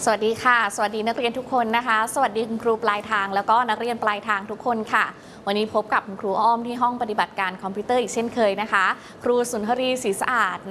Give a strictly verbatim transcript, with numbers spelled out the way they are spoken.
สวัสดีค่ะสวัสดีนักเรียนทุกคนนะคะสวัสดีคุณครูปลายทางแล้วก็นักเรียนปลายทางทุกคนค่ะวันนี้พบกับคุณครูอ้อมที่ห้องปฏิบัติการคอมพิวเตอร์อีกเช่นเคยนะคะครูสุนทรีศรีสะอาด